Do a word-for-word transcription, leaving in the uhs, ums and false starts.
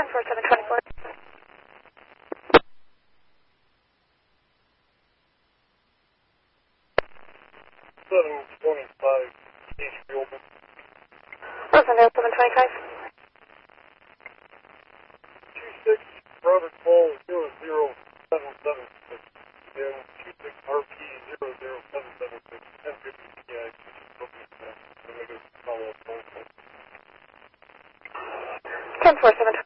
ten four seven twenty-four. seven twenty-five, East Gilbert. Rosendale seven twenty-five. two six, Robert Paul, zero zero seven seven six. And two six R P zero zero seven seven six. ten fifty P I. And I got a follow-up phone call. ten four seven